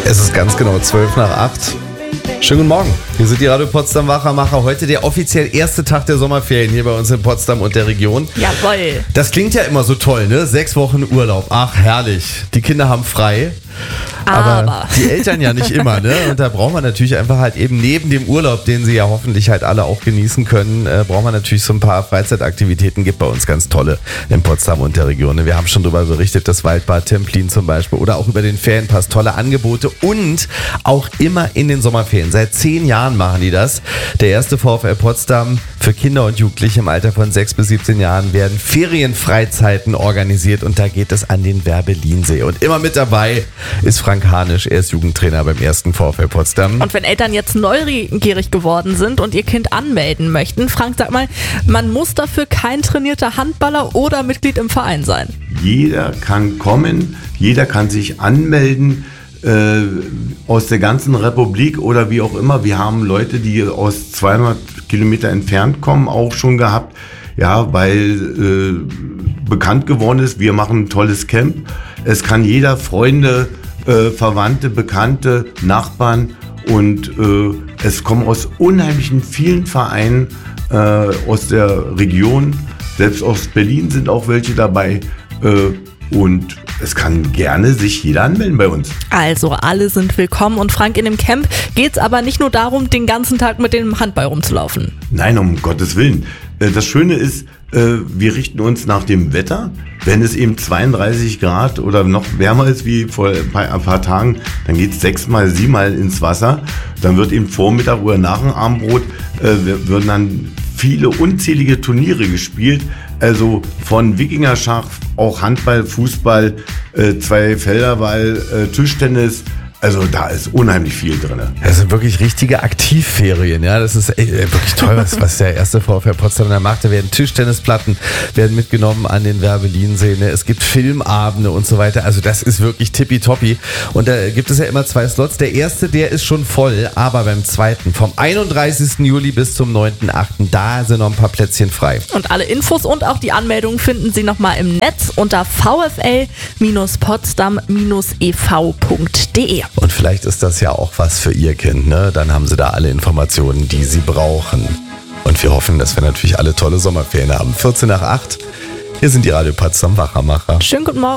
Es ist ganz genau 7:55. Schönen guten Morgen. Hier sind die Radio Potsdam Wachmacher. Heute der offiziell erste Tag der Sommerferien hier bei uns in Potsdam und der Region. Jawohl. Das klingt ja immer so toll, ne? 6 Wochen Urlaub. Ach, herrlich. Die Kinder haben frei. Aber die Eltern ja nicht immer, ne? Und da braucht man natürlich einfach halt eben neben dem Urlaub, den sie ja hoffentlich halt alle auch genießen können, braucht man natürlich so ein paar Freizeitaktivitäten. Gibt bei uns ganz tolle in Potsdam und der Region. Wir haben schon darüber berichtet, das Waldbad Templin zum Beispiel oder auch über den Ferienpass. Tolle Angebote und auch immer in den Sommerferien. Seit 10 Jahren machen die das. Der erste VfL Potsdam für Kinder und Jugendliche im Alter von 6 bis 17 Jahren werden Ferienfreizeiten organisiert und da geht es an den Werbelinsee. Und immer mit dabei ist Frank Hanisch, er ist Jugendtrainer beim ersten VfL Potsdam. Und wenn Eltern jetzt neugierig geworden sind und ihr Kind anmelden möchten, Frank, sag mal, man muss dafür kein trainierter Handballer oder Mitglied im Verein sein. Jeder kann kommen, jeder kann sich anmelden, aus der ganzen Republik oder wie auch immer. Wir haben Leute, die aus 200 Kilometer entfernt kommen, auch schon gehabt, ja, weil bekannt geworden ist, wir machen ein tolles Camp. Es kann jeder, Freunde, Verwandte, Bekannte, Nachbarn und es kommen aus unheimlichen vielen Vereinen aus der Region, selbst aus Berlin sind auch welche dabei und es kann gerne sich jeder anmelden bei uns. Also alle sind willkommen und Frank, in dem Camp geht es aber nicht nur darum, den ganzen Tag mit dem Handball rumzulaufen. Nein, um Gottes Willen. Das Schöne ist, wir richten uns nach dem Wetter. Wenn es eben 32 Grad oder noch wärmer ist wie vor ein paar Tagen, dann geht es 6-mal, 7-mal ins Wasser. Dann wird eben Vormittag oder nach dem Abendbrot würden dann viele unzählige Turniere gespielt. Also von Wikingerschach, auch Handball, Fußball, Zwei-Felderball, Tischtennis. Also da ist unheimlich viel drin. Das sind wirklich richtige Aktivferien, ja. Das ist wirklich toll, was der erste VfL Potsdam da macht. Da werden Tischtennisplatten werden mitgenommen an den Werbelinsee. Ne? Es gibt Filmabende und so weiter. Also das ist wirklich tippitoppi. Und da gibt es ja immer 2 Slots. Der erste, der ist schon voll, aber beim zweiten, vom 31. Juli bis zum 9.8., da sind noch ein paar Plätzchen frei. Und alle Infos und auch die Anmeldung finden Sie nochmal im Netz unter vfl-potsdam-ev.de. Und vielleicht ist das ja auch was für Ihr Kind, ne? Dann haben Sie da alle Informationen, die Sie brauchen. Und wir hoffen, dass wir natürlich alle tolle Sommerferien haben. 7:45. Hier sind die Radio Potsdam Wachmacher. Schönen guten Morgen.